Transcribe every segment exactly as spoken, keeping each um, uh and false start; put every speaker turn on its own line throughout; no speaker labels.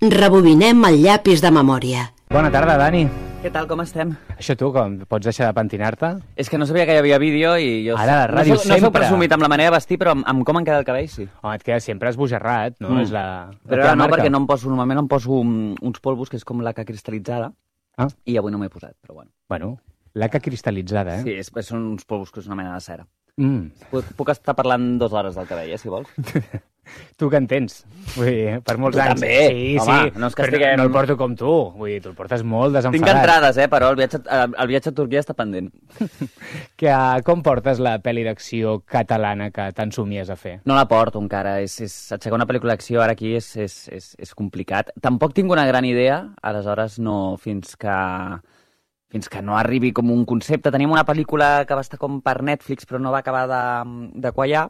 Rebobinem el llapis de memòria.
Bona tarda, Dani.
Què tal, com estem?
Això tu, com pots deixar de pentinar-te?
És que no sabia que hi havia vídeo i jo...
Ara, la ràdio
no soc,
sempre.
No soc presumit amb la manera de vestir, però amb, amb com em queda el cabell, sí.
Home, et queda sempre esbojarrat, no?
Mm.
És la...
Però ara no, perquè no em poso, normalment em poso um, uns polvos que és com laca cristal·litzada,
ah.
i avui no m'he posat, però bueno.
Bueno, laca cristal·litzada, eh?
Sí, és, són uns polvos que és una mena de cera.
Mm.
Puc, puc estar parlant dues hores del cabell, eh, si vols.
Tu que en tens, vull dir, per molts
tu
anys.
També,
sí,
home,
sí,
no és que
però
estiguem...
no el porto com tu, vull dir, tu el portes molt desenfadat.
Tinc entrades, eh, però el viatge, el viatge a Turquia està pendent.
Que, com portes la pel·li d'acció catalana que tant somies a fer?
No la porto encara, és, és, aixecar una pel·lícula d'acció ara aquí és, és, és, és complicat. Tampoc tinc una gran idea, aleshores no, fins que... fins que no arribi com un concepte. Tenim una pel·lícula que va estar com per Netflix, però no va acabar de, de quallar,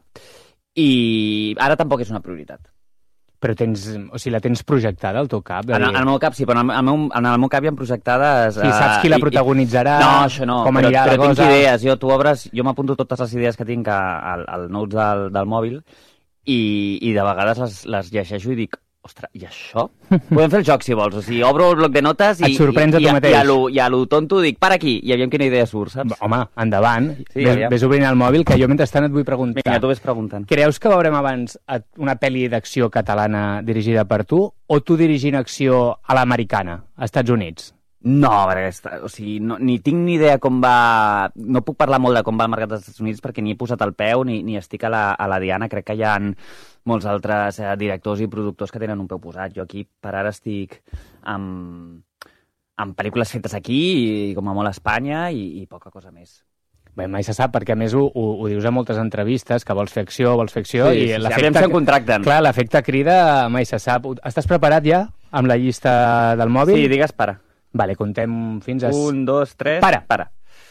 i ara tampoc és una prioritat.
Però tens, o sigui, la tens projectada al teu cap?
En, en el meu cap sí, però en el meu, en el meu cap hi ha projectades...
Sí, saps qui la protagonitzarà?
No, això no,
com
però,
anirà
però
la
tinc
cosa?
idees. Jo, tu obres, jo m'apunto totes les idees que tinc al, al notes del, del mòbil i, i de vegades les, les llegeixo i dic, ostres, i això? Podem fer el joc, si vols. O sigui, obro el bloc de notes i,
et sorprens a tu
i,
mateix.
I a, lo, i a lo tonto dic, para aquí, i aviam quina idea surt, saps?
Home, endavant.
Sí,
ves,
aviam.
ves obrint el mòbil, que jo mentrestant et vull preguntar.
Vinga, tu ves preguntant.
Creus que veurem abans una pel·li d'acció catalana dirigida per tu o tu dirigint acció a l'americana, als Estats Units?
No, perquè està, o sigui, no, ni tinc ni idea com va... No puc parlar molt de com va el mercat dels Estats Units perquè ni he posat el peu ni, ni estic a la, a la diana. Crec que hi ha molts altres eh, directors i productors que tenen un peu posat. Jo aquí, per ara, estic amb, amb pel·lícules fetes aquí, i com a molt a Espanya, i, i poca cosa més.
Bé, mai se sap, perquè a més ho, ho, ho dius a moltes entrevistes, que vols fer acció, vols fer acció,
Sí,
i
sí, sí,
l'efecte...
aviam si em contracten.
Clar, l'efecte crida mai se sap. Estàs preparat ja amb la llista del mòbil?
Sí, digues para.
Vale, contem fins a...
Un, dos, tres...
Para.
Para.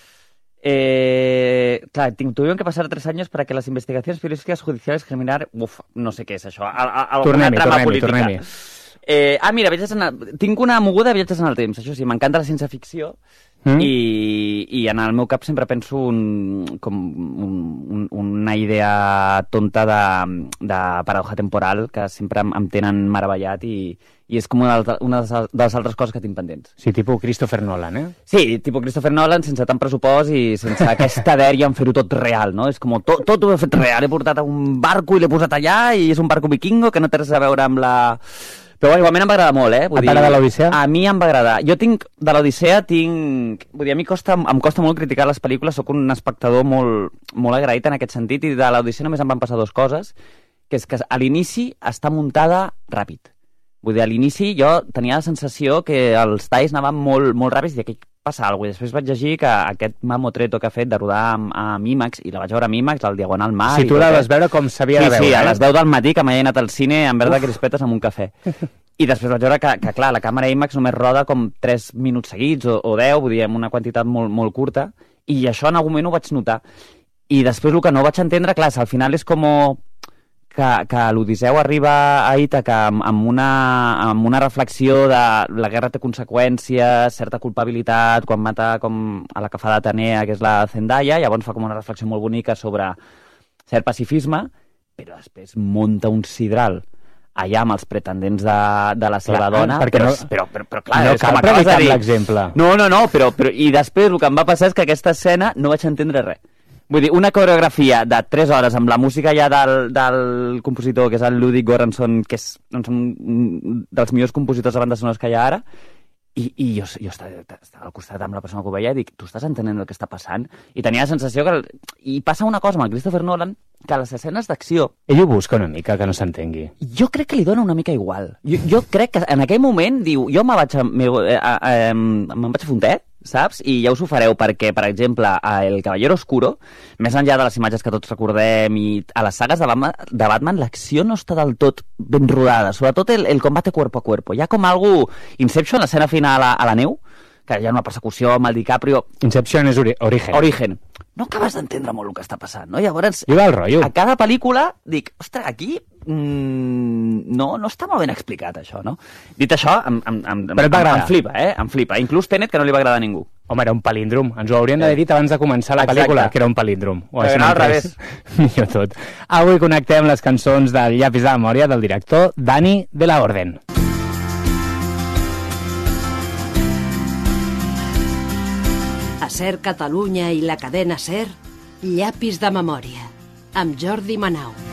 Eh, claro, tuvieron que pasar tres años para que las investigaciones periodísticas judiciales germinaran... Uf, no sé què és això. Al, al, alguna
tornem-hi,
trama
tornem-hi,
política.
tornem-hi.
Eh, ah, mira, viatges en el... tinc una moguda de viatges en el temps, això sí, m'encanta la ciència ficció, mm. i, i en el meu cap sempre penso un, com un, un, una idea tonta de, de paradoja temporal que sempre em, em tenen meravellat i, i és com una, una de les altres coses que tinc pendents.
Sí, tipus Christopher Nolan, eh?
Sí, tipus Christopher Nolan, sense tant pressupost i sense aquesta dèria en fer-ho tot real, no? És com tot, tot ho he fet real, he portat a un barco i l'he posat allà i és un barco vikingo que no té res a veure amb la... Però bueno, igualment em va agradar molt, eh? Vull
t'agrada l'Odissea?
A mi em va agradar. Jo tinc, de l'Odissea, tinc... Vull dir, a mi costa, em costa molt criticar les pel·lícules, sóc un espectador molt, molt agraït en aquest sentit, i de l'Odissea només em van passar dues coses, que és que a l'inici està muntada ràpid. Vull dir, a l'inici jo tenia la sensació que els talls anaven molt, molt ràpids i aquí passa alguna cosa. Després vaig llegir que aquest mamotreto que ha fet de rodar amb, amb IMAX, i la vaig veure amb IMAX, al Diagonal Mar...
Si tu la vas veure com s'havia
sí,
de veure,
sí,
eh?
a les deu del matí, que m'he anat al cine en verd de crispetes amb un cafè. I després vaig veure que, que, clar, la càmera IMAX només roda com tres minuts seguits o, o deu, vull dir, amb una quantitat molt, molt curta, i això en algun moment ho vaig notar. I després el que no vaig entendre, clar, al final és com... que, que l'Odisseu arriba a Ítaca amb, amb, una, amb una reflexió de la guerra té conseqüències, certa culpabilitat, quan mata com a la que fa d'Atenea, que és la Zendaya, llavors fa com una reflexió molt bonica sobre cert pacifisme, però després munta un sidral allà amb els pretendents de, de la seva clar, dona, però, no, però, però, però clar,
no
és
cal
com acabes de dir.
L'exemple.
No, no, no, però, però i després el que em va passar és que aquesta escena no vaig entendre res. Vull dir, una coreografia de tres hores amb la música ja del, del compositor, que és el Ludwig Göransson, que és doncs, un dels millors compositors de bandes sonores que hi ha ara, i, i jo, jo estava, estava al costat amb la persona que ho veia i dic, tu estàs entenent el que està passant? I tenia la sensació que... El... I passa una cosa amb el Christopher Nolan, que a les escenes d'acció...
Ell ho busca una mica, que no s'entengui.
Jo crec que li dona una mica igual. Jo, jo crec que en aquell moment diu, jo me vaig a, me, a, a, a, me'n vaig a fer un tet, saps? I ja us ho fareu perquè, per exemple, a El Caballero Oscuro, més enllà de les imatges que tots recordem i a les sagues de Batman, de Batman l'acció no està del tot ben rodada, sobretot el, el combate cuerpo a cuerpo. Hi ha com algú... Inception, l'escena final a, a la neu, que hi ha una persecució amb el DiCaprio...
Inception és ori Origen.
Origen. No acabes d'entendre molt el que està passant, no? Llavors,
Viva el rotllo.
A cada pel·lícula dic, ostres, aquí mm, no, no està molt ben explicat, això, no? Dit això, em, em, em, em, em flipa, eh? Em flipa. Inclús Tenet, que no li va agradar a ningú.
Home, era un palíndrom. Ens ho haurien d'haver dit abans de començar la pel·lícula, que era un palíndrom.
Però era al revés.
Millor tot. Avui connectem les cançons del Llapis de Memòria del director Dani de la Orden.
Ser Catalunya i la cadena Ser, Llapis de memòria, amb Jordi Manau.